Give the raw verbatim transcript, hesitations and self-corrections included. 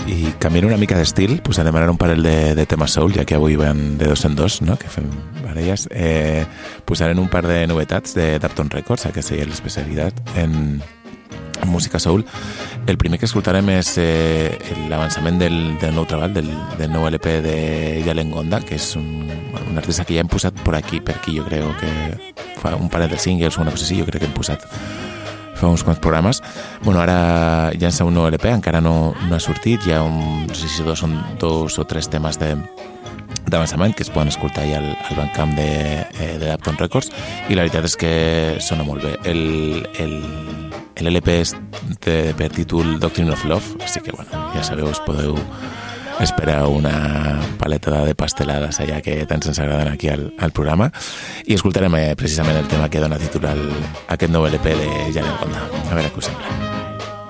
i canviant una mica d'estil, posarem ara un parell de, de temes soul, ja que avui van de dos en dos, no? Que fem baralles. Eh, posarem un par de novetats de Dapton Records, que seria l'especialitat en, en música soul. El primer que escoltarem és eh, l'avançament del, del nou treball, del, del nou L P de Yalen Gonda, que és un, un artista que ja hem posat per aquí, per aquí, jo crec que fa un parell de singles o una cosa així, jo crec que hem posat fa uns quants programes. Bueno, ara llança un nou L P, encara no, no ha sortit, hi ha un, no sé si dos, són dos o tres temes de d'avançament que es poden escoltar ja al, al Bandcamp de, eh, de Dapton Records, i la veritat és que sona molt bé. El, el, el L P és de, per títol Doctrine of Love, així que bueno, ja sabeu, us podeu esperar una paleta de pastelades allà que tant ens agraden aquí al, al programa, i escoltarem eh, precisament el tema que dona títol al, a aquest nou L P de Yalen Gonda. A veure què us sembla.